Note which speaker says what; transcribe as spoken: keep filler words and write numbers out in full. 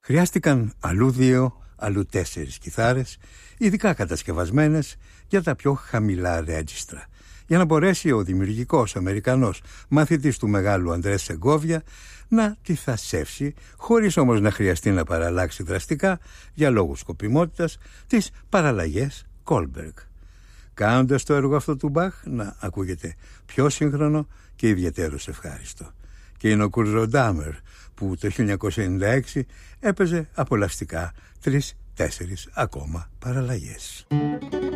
Speaker 1: Χρειάστηκαν αλλού δύο, αλλού τέσσερις κιθάρες, ειδικά κατασκευασμένες για τα πιο χαμηλά ρέτζιστρα, για να μπορέσει ο δημιουργικός Αμερικανός μαθητής του μεγάλου Αντρέ Σεγκόβια να τη θασεύσει, χωρίς όμως να χρειαστεί να παραλλάξει δραστικά, για λόγους σκοπιμότητας, τις παραλλαγές Κόλμπεργκ, κάνοντας το έργο αυτό του Μπαχ να ακούγεται πιο σύγχρονο και ιδιαίτερος ευχάριστο. Και είναι ο Κουρτ Ντάμερ που το χίλια εννιακόσια ενενήντα έξι έπαιζε απολαυστικά τρεις-τέσσερις ακόμα παραλλαγές.